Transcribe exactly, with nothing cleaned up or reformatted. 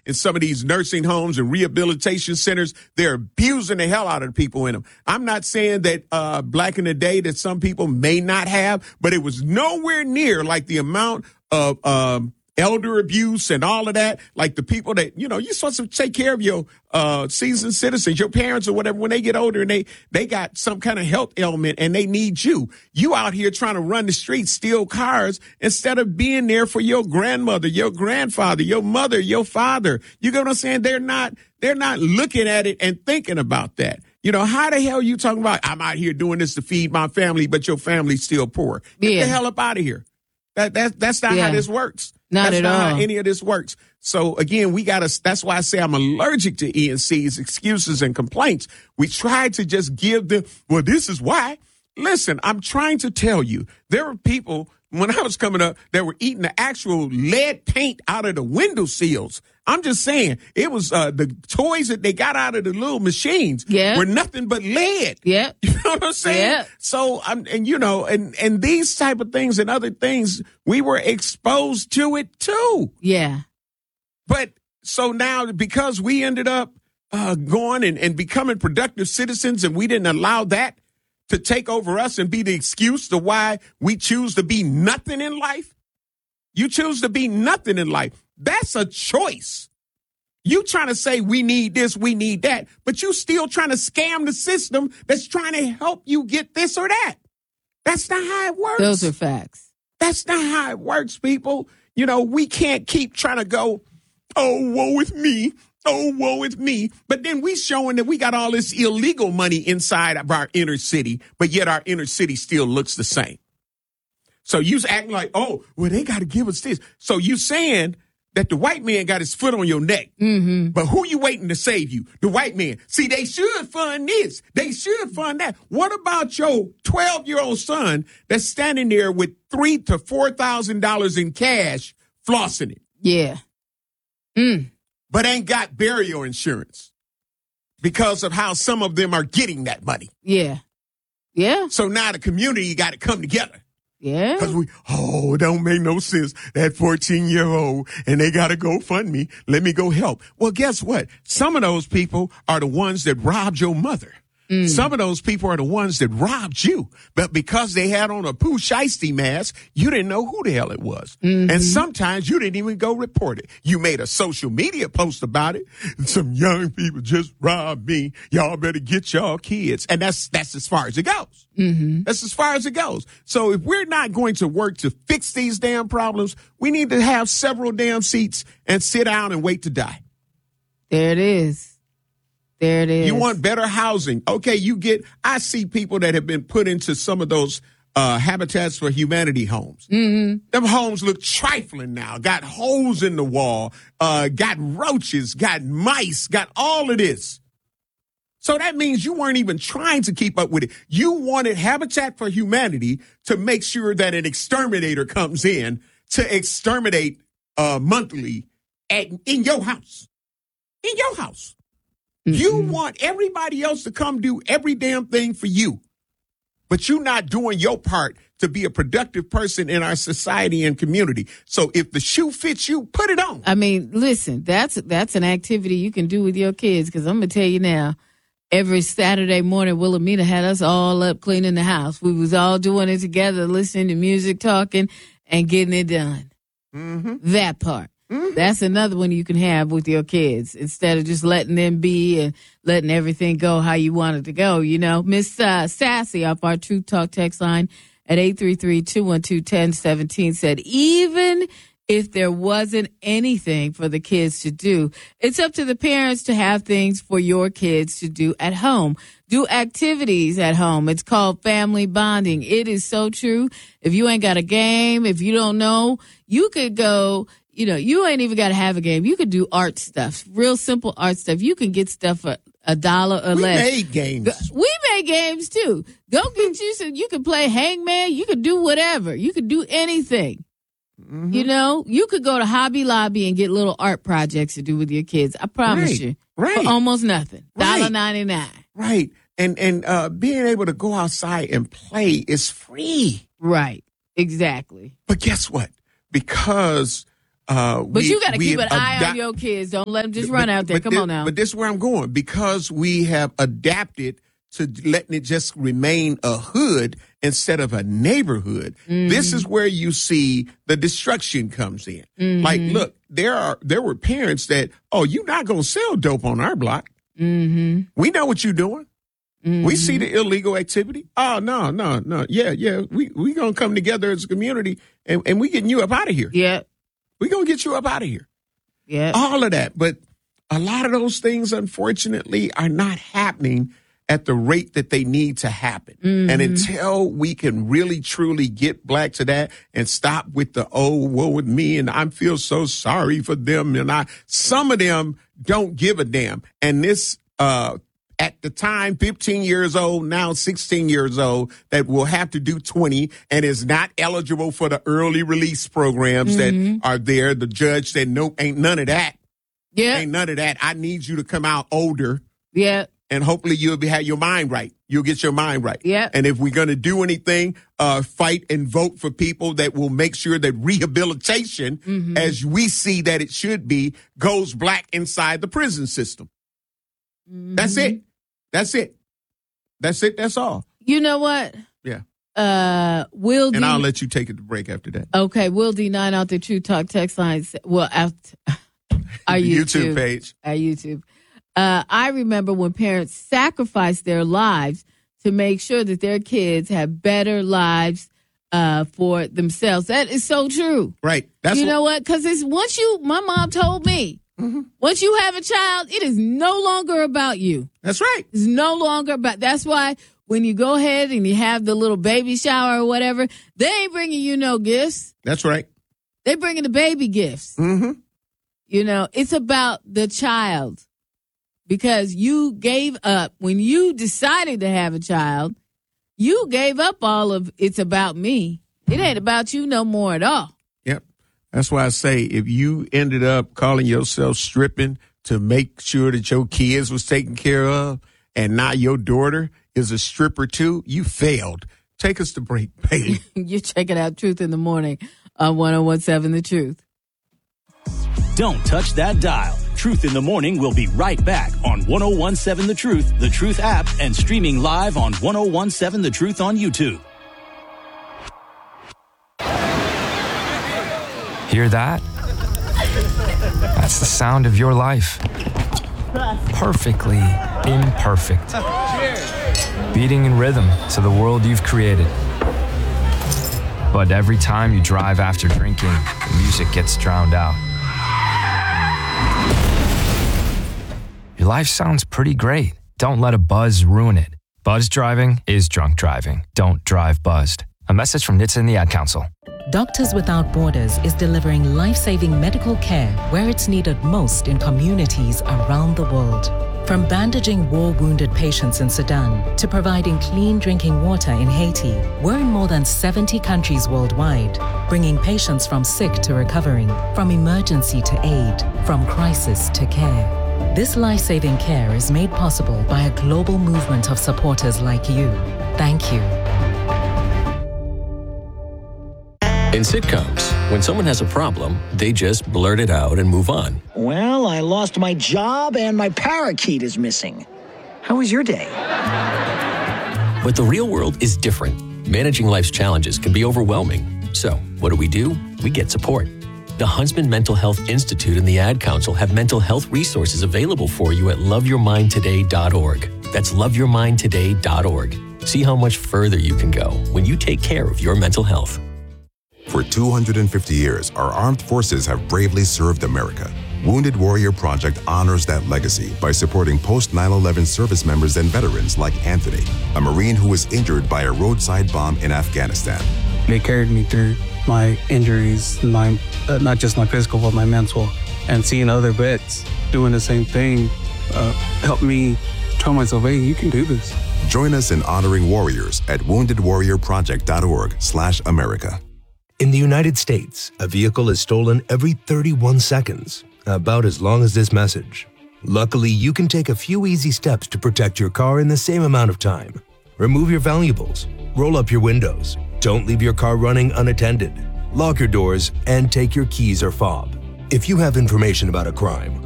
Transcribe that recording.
in some of these nursing homes and rehabilitation centers. They're abusing the hell out of the people in them. I'm not saying that uh, back in the day that some people may not have, but it was nowhere near like the amount of um, elder abuse and all of that. Like the people that, you know, you're supposed to take care of your uh, seasoned citizens, your parents or whatever, when they get older and they, they got some kind of health ailment and they need you. You out here trying to run the streets, steal cars, instead of being there for your grandmother, your grandfather, your mother, your father. You get what I'm saying? They're not, they're not looking at it and thinking about that. You know, how the hell are you talking about, I'm out here doing this to feed my family, but your family's still poor? Get yeah. the hell up out of here. That, that, that's not yeah. how this works. Not that's at not all. how any of this works. So, again, we got to, that's why I say I'm allergic to E and C's excuses and complaints. We try to just give them, well, this is why. Listen, I'm trying to tell you, there were people, when I was coming up, that were eating the actual lead paint out of the window sills. I'm just saying, it was uh, the toys that they got out of the little machines yeah. were nothing but lead. Yeah. You know what I'm saying? Yeah. So, I'm, and you know, and, and these type of things and other things, we were exposed to it too. Yeah. But so now, because we ended up uh, going and, and becoming productive citizens, and we didn't allow that to take over us and be the excuse to why we choose to be nothing in life. You choose to be nothing in life. That's a choice. You trying to say we need this, we need that, but you still trying to scam the system that's trying to help you get this or that. That's not how it works. Those are facts. That's not how it works, people. You know, we can't keep trying to go, oh, woe with me. Oh, woe with me. But then we showing that we got all this illegal money inside of our inner city, but yet our inner city still looks the same. So you acting like, oh, well, they got to give us this. So you saying that the white man got his foot on your neck. Mm-hmm. But who you waiting to save you? The white man. See, they should fund this. They should fund that. What about your twelve-year-old son that's standing there with three to four thousand dollars in cash flossing it? Yeah. Mm. But ain't got burial insurance because of how some of them are getting that money. Yeah. Yeah. So now the community got to come together. Yeah. Because we, oh, it don't make no sense. That fourteen-year-old, and they got to go fund me. Let me go help. Well, guess what? Some of those people are the ones that robbed your mother. Mm. Some of those people are the ones that robbed you. But because they had on a Pooh Shiesty mask, you didn't know who the hell it was. Mm-hmm. And sometimes you didn't even go report it. You made a social media post about it. Some young people just robbed me. Y'all better get y'all kids. And that's that's as far as it goes. Mm-hmm. That's as far as it goes. So if we're not going to work to fix these damn problems, we need to have several damn seats and sit down and wait to die. There it is. There it is. You want better housing. Okay, you get, I see people that have been put into some of those uh, Habitats for Humanity homes. Mm-hmm. Them homes look trifling now. Got holes in the wall, uh, got roaches, got mice, got all of this. So that means you weren't even trying to keep up with it. You wanted Habitat for Humanity to make sure that an exterminator comes in to exterminate uh, monthly at, in your house. In your house. Mm-hmm. You want everybody else to come do every damn thing for you, but you're not doing your part to be a productive person in our society and community. So if the shoe fits you, put it on. I mean, listen, that's that's an activity you can do with your kids, because I'm going to tell you now, every Saturday morning, Wilhelmina had us all up cleaning the house. We was all doing it together, listening to music, talking, and getting it done. Mm-hmm. That part. Mm-hmm. That's another one you can have with your kids instead of just letting them be and letting everything go how you want it to go. You know, Miss uh, Sassy off our Truth Talk text line at eight three three, two one two, one zero one seven said, even if there wasn't anything for the kids to do, it's up to the parents to have things for your kids to do at home. Do activities at home. It's called family bonding. It is so true. If you ain't got a game, if you don't know, you could go. You know, you ain't even got to have a game. You could do art stuff, real simple art stuff. You can get stuff for a dollar or we less. We made games. We made games, too. Go get you some. You can play hangman. You can do whatever. You can do anything. Mm-hmm. You know, you could go to Hobby Lobby and get little art projects to do with your kids. I promise right. you. Right. For almost nothing. Right. one dollar ninety-nine. Right. And, and uh, being able to go outside and play is free. Right. Exactly. But guess what? Because Uh, but we, you got to keep an have eye adap- on your kids. Don't let them just run but, out there. but Come this, on now. But this is where I'm going. Because we have adapted to letting it just remain a hood instead of a neighborhood. Mm-hmm. This is where you see the destruction comes in. Mm-hmm. Like, look, there are there were parents that, oh, you're not going to sell dope on our block. Mm-hmm. We know what you're doing. Mm-hmm. We see the illegal activity. Oh, no, no, no. Yeah, yeah. We we going to come together as a community, and, and we getting you up out of here. Yeah. We going to get you up out of here. Yeah. All of that. But a lot of those things, unfortunately, are not happening at the rate that they need to happen. Mm-hmm. And until we can really, truly get black to that and stop with the, oh, woe with me, and I feel so sorry for them. And I, some of them don't give a damn. And this, uh, at the time, fifteen years old, now sixteen years old, that will have to do twenty and is not eligible for the early release programs mm-hmm. that are there. The judge said, nope, ain't none of that. Yeah. Ain't none of that. I need you to come out older. Yeah. And hopefully you'll be, have your mind right. You'll get your mind right. Yeah. And if we're going to do anything, uh, fight and vote for people that will make sure that rehabilitation, mm-hmm. as we see that it should be, goes black inside the prison system. Mm-hmm. That's it. That's it. That's it. That's all. You know what? Yeah. Uh, Will D- and I'll let you take it to break after that. Okay. Will D nine out the True Talk text lines. Well, out our YouTube, YouTube page. Our YouTube. Uh, I remember when parents sacrificed their lives to make sure that their kids have better lives uh, for themselves. That is so true. Right. That's you what- know what? Because it's once you, my mom told me, mm-hmm. once you have a child, it is no longer about you. That's right. It's no longer about. That's why when you go ahead and you have the little baby shower or whatever, they ain't bringing you no gifts. That's right. They bringing the baby gifts. Mm-hmm. You know, it's about the child. Because you gave up, when you decided to have a child, you gave up all of it's about me. It ain't about you no more at all. Yep. That's why I say if you ended up calling yourself stripping to make sure that your kids was taken care of and now your daughter is a stripper too, you failed. Take us to break, baby. You're checking out Truth in the Morning on one oh one seven The Truth. Don't touch that dial. Truth in the Morning will be right back on one oh one seven The Truth, The Truth app, and streaming live on one oh one seven The Truth on YouTube. Hear that? That's the sound of your life. Perfectly imperfect. Beating in rhythm to the world you've created. But every time you drive after drinking, the music gets drowned out. Your life sounds pretty great. Don't let a buzz ruin it. Buzz driving is drunk driving. Don't drive buzzed. A message from N H T S A and the Ad Council. Doctors Without Borders is delivering life-saving medical care where it's needed most in communities around the world. From bandaging war-wounded patients in Sudan to providing clean drinking water in Haiti, we're in more than seventy countries worldwide, bringing patients from sick to recovering, from emergency to aid, from crisis to care. This life-saving care is made possible by a global movement of supporters like you. Thank you. In sitcoms, when someone has a problem, they just blurt it out and move on. Well, I lost my job and my parakeet is missing. How was your day? But the real world is different. Managing life's challenges can be overwhelming. So, what do we do? We get support. The Huntsman Mental Health Institute and the Ad Council have mental health resources available for you at love your mind today dot org. That's love your mind today dot org. See how much further you can go when you take care of your mental health. For two hundred fifty years, our armed forces have bravely served America. Wounded Warrior Project honors that legacy by supporting post nine eleven service members and veterans like Anthony, a Marine who was injured by a roadside bomb in Afghanistan. They carried me through my injuries, my uh, not just my physical, but my mental. And seeing other vets doing the same thing uh, helped me tell myself, hey, you can do this. Join us in honoring warriors at wounded warrior project dot org slash America. In the United States, a vehicle is stolen every thirty-one seconds, about as long as this message. Luckily, you can take a few easy steps to protect your car in the same amount of time. Remove your valuables, roll up your windows, don't leave your car running unattended, lock your doors, and take your keys or fob. If you have information about a crime